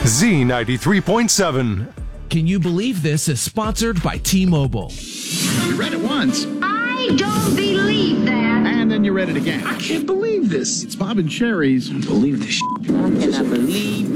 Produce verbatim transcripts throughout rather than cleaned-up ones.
Z ninety-three point seven. Can You Believe This is sponsored by T-Mobile. You read it once. I don't believe that. And then you read it again. I can't believe this. It's Bob and Sherry's. I don't believe this. I cannot believe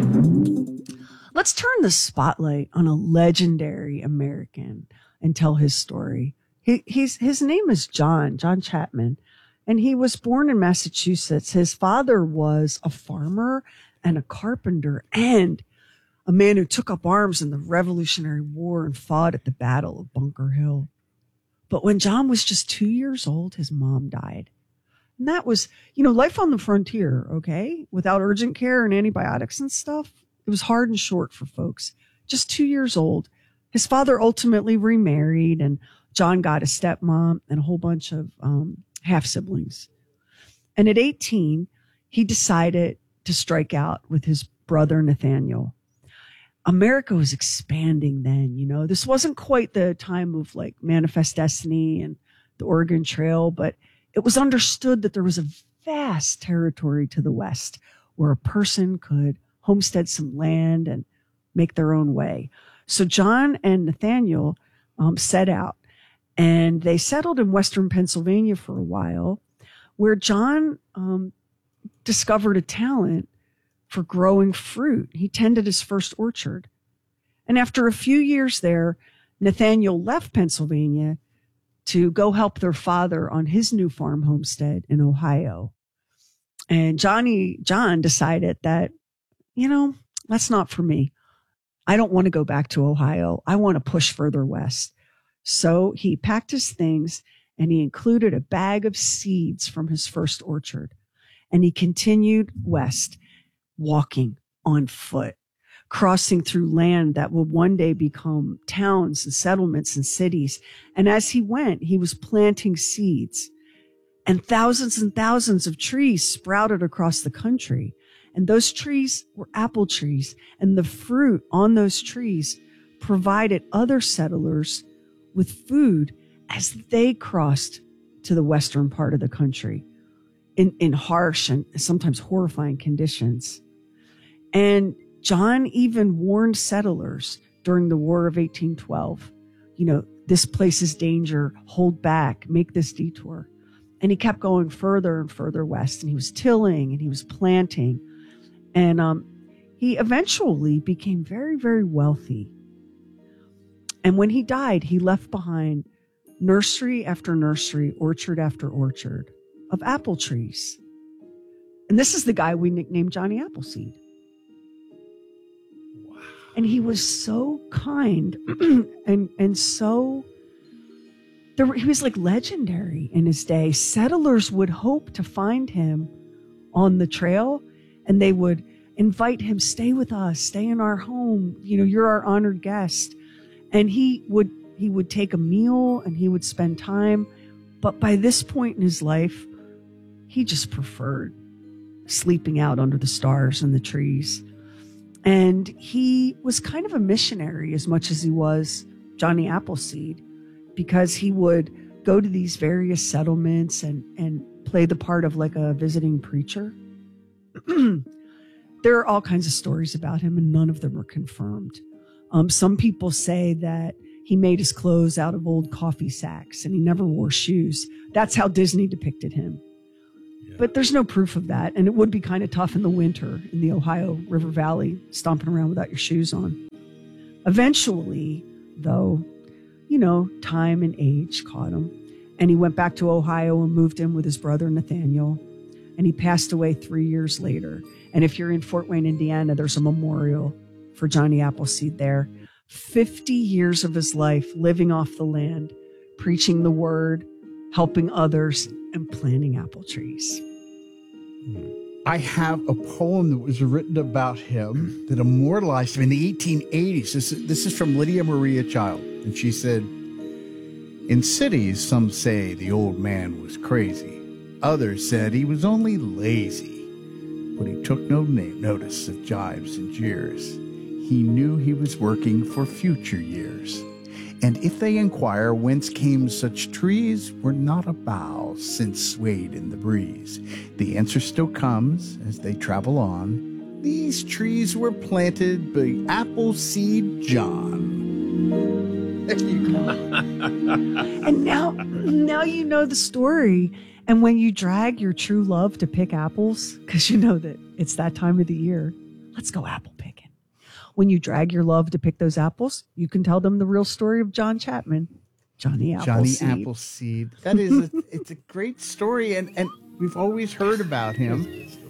this. Let's turn the spotlight on a legendary American and tell his story. He, he's, his name is John, John Chapman, and he was born in Massachusetts. His father was a farmer and a carpenter and a man who took up arms in the Revolutionary War and fought at the Battle of Bunker Hill. But when John was just two years old, his mom died. And that was, you know, life on the frontier, okay? Without urgent care and antibiotics and stuff. It was hard and short for folks. Just two years old. His father ultimately remarried, and John got a stepmom and a whole bunch of um, half-siblings. And at eighteen, he decided to strike out with his brother Nathaniel. America was expanding then, you know. This wasn't quite the time of like Manifest Destiny and the Oregon Trail, but it was understood that there was a vast territory to the west where a person could homestead some land and make their own way. So John and Nathaniel um, set out, and they settled in western Pennsylvania for a while, where John um, discovered a talent for growing fruit. He tended his first orchard. And after a few years there, Nathaniel left Pennsylvania to go help their father on his new farm homestead in Ohio. And Johnny, John decided that, you know, that's not for me. I don't want to go back to Ohio. I want to push further west. So he packed his things and he included a bag of seeds from his first orchard. And he continued west, walking on foot, crossing through land that would one day become towns and settlements and cities. And as he went, he was planting seeds, and thousands and thousands of trees sprouted across the country. And those trees were apple trees, and the fruit on those trees provided other settlers with food as they crossed to the western part of the country in, in harsh and sometimes horrifying conditions. And John even warned settlers during the War of eighteen twelve, you know, this place is danger, hold back, make this detour. And he kept going further and further west, and he was tilling and he was planting. And um, he eventually became very, very wealthy. And when he died, he left behind nursery after nursery, orchard after orchard of apple trees. And this is the guy we nicknamed Johnny Appleseed. And he was so kind and and so, there, he was like legendary in his day. Settlers would hope to find him on the trail, and they would invite him, stay with us, stay in our home. You know, you're our honored guest. And he would he would take a meal and he would spend time. But by this point in his life, he just preferred sleeping out under the stars and the trees. And he was kind of a missionary as much as he was Johnny Appleseed, because he would go to these various settlements and, and play the part of like a visiting preacher. There are all kinds of stories about him, and none of them are confirmed. Um, some people say that he made his clothes out of old coffee sacks and he never wore shoes. That's how Disney depicted him. But there's no proof of that. And it would be kind of tough in the winter in the Ohio River Valley, stomping around without your shoes on. Eventually, though, you know, time and age caught him. And he went back to Ohio and moved in with his brother Nathaniel. And he passed away three years later. And if you're in Fort Wayne, Indiana, there's a memorial for Johnny Appleseed there. fifty years of his life living off the land, preaching the word, helping others, and planting apple trees. I have a poem that was written about him that immortalized him in the eighteen eighties. This is, this is from Lydia Maria Child. And she said, "In cities, some say the old man was crazy. Others said he was only lazy. But he took no notice of jibes and jeers. He knew he was working for future years. And if they inquire whence came such trees, were not a bough since swayed in the breeze. The answer still comes as they travel on. these trees were planted by Appleseed John. There you go. And now, now you know the story. And when you drag your true love to pick apples, because you know that it's that time of the year, let's go apple picking. When you drag your love to pick those apples, you can tell them the real story of John Chapman, Johnny Appleseed. Johnny Appleseed. That is, a, it's a great story, and and we've always heard about him.